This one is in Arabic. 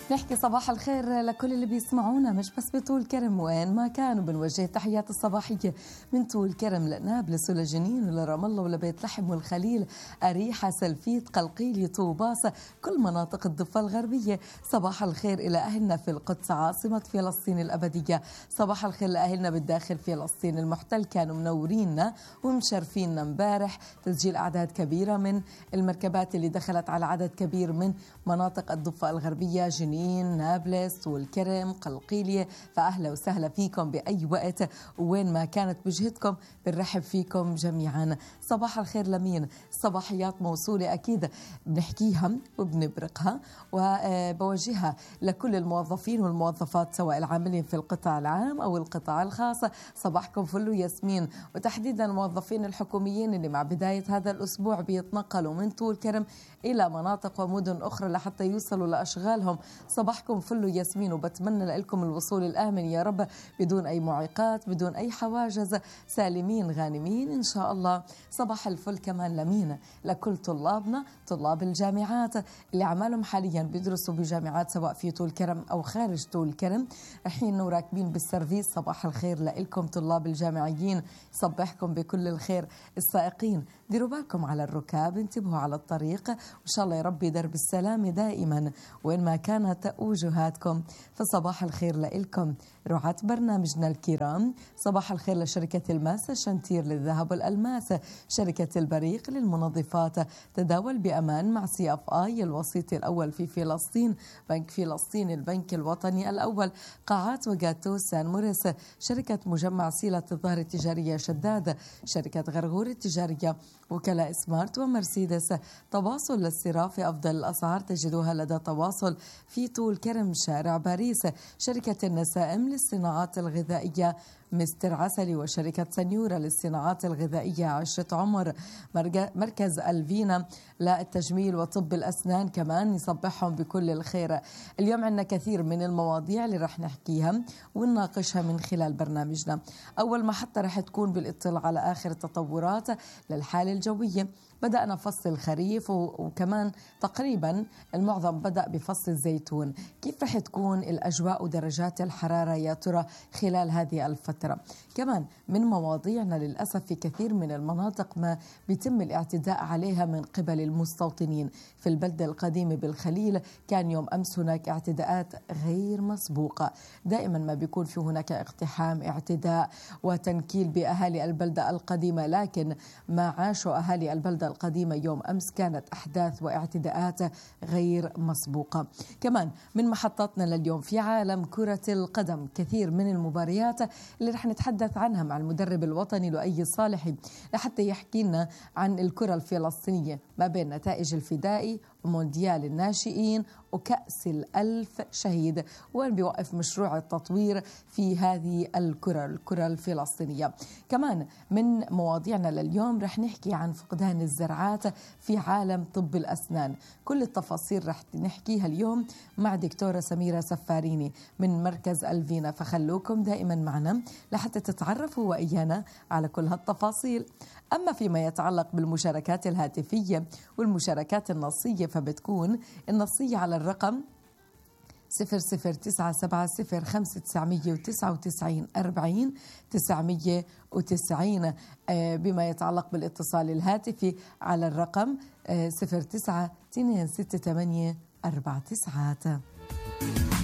نحكي صباح الخير لكل اللي بيسمعونا مش بس بطول كرم وين ما كانوا. بنوجه التحيات الصباحية من طول كرم لنابلس ولجنين ولرام الله ولبيت لحم والخليل أريحة سلفيت قلقيلي طوباسة كل مناطق الضفة الغربية. صباح الخير إلى أهلنا في القدس عاصمة فلسطين الأبدية. صباح الخير لأهلنا بالداخل فلسطين المحتل، كانوا منورينا ومشرفينا امبارح. تسجيل أعداد كبيرة من المركبات اللي دخلت على عدد كبير من مناطق الضفة الغربية، جنين، نابلس والكرم، قلقيلية. فأهلا وسهلا فيكم بأي وقت وين ما كانت بجهتكم، بنرحب فيكم جميعا. صباح الخير لمين؟ صباحيات موصولة أكيد بنحكيها وبنبرقها وبوجهها لكل الموظفين والموظفات سواء العاملين في القطاع العام أو القطاع الخاص. صباحكم فل وياسمين، وتحديدا الموظفين الحكوميين اللي مع بداية هذا الأسبوع بيتنقلوا من طول كرم إلى مناطق ومدن أخرى لحتى يوصلوا لأشغالهم. صباحكم فل وياسمين، وبتمنى لكم الوصول الآمن يا رب بدون أي معيقات بدون أي حواجز، سالمين غانمين إن شاء الله. صباح الفل كمان لمين؟ لكل طلابنا طلاب الجامعات اللي عمالهم حاليا بيدرسوا بجامعات سواء في طول كرم أو خارج طول كرم، الحين وراكبين بالسيرفيس. صباح الخير لكم طلاب الجامعيين، صبحكم بكل الخير. السائقين ديروا بالكم على الركاب، انتبهوا على الطريق، وإن شاء الله يربي درب السلام دائما وين ما كانت وجهاتكم. فصباح الخير لكم رعاة برنامجنا الكرام. صباح الخير لشركة الماس شنتير للذهب والألماس، شركة البريق للمنظفات، تداول بأمان مع CFI الوسيط الأول في فلسطين، بنك فلسطين البنك الوطني الأول، قاعات وجاتو سان موريس، شركة مجمع سيلة الظهر التجارية شداد، شركة غرغور التجارية، وكلاء سمارت ومرسيدس. تواصل للصراع في أفضل الأسعار تجدوها لدى تواصل في طول كرم شارع باريس، شركة النسائم للصناعات الغذائية مستر عسلي، وشركة سنيورة للصناعات الغذائية عشرة عمر، مركز الفينا للتجميل وطب الأسنان كمان يصبحهم بكل الخير. اليوم عندنا كثير من المواضيع اللي رح نحكيها ونناقشها من خلال برنامجنا. أول محطة رح تكون بالاطلاع على آخر التطورات للحالة الجوية. بدأنا فصل الخريف وكمان تقريبا المعظم بدأ بفصل الزيتون. كيف رح تكون الأجواء ودرجات الحرارة يا ترى خلال هذه الفترة؟ كمان من مواضيعنا للأسف في كثير من المناطق ما بيتم الاعتداء عليها من قبل المستوطنين. في البلدة القديمة بالخليل كان يوم أمس هناك اعتداءات غير مسبوقة، دائما ما بيكون في هناك اقتحام اعتداء وتنكيل بأهالي البلدة القديمة، لكن ما عاشوا أهالي البلدة القديمة يوم أمس كانت أحداث واعتداءات غير مسبوقة. كمان من محطاتنا لليوم في عالم كرة القدم كثير من المباريات اللي رح نتحدث عنها مع المدرب الوطني لؤي الصالحي لحتى يحكي لنا عن الكرة الفلسطينية ما بين نتائج الفدائي ومونديال الناشئين وكأس الألف شهيد، وين بيوقف مشروع التطوير في هذه الكرة الفلسطينية. كمان من مواضيعنا لليوم رح نحكي عن فقدان الزرعات في عالم طب الأسنان. كل التفاصيل رح نحكيها اليوم مع دكتورة سميرة سفاريني من مركز الفينا، فخلوكم دائما معنا لحتى تتعرفوا وإيانا على كل هالتفاصيل. أما فيما يتعلق بالمشاركات الهاتفية والمشاركات النصية فبتكون النصية على الرقم 00975 بما يتعلق بالاتصال الهاتفي على الرقم 09 268 4 9.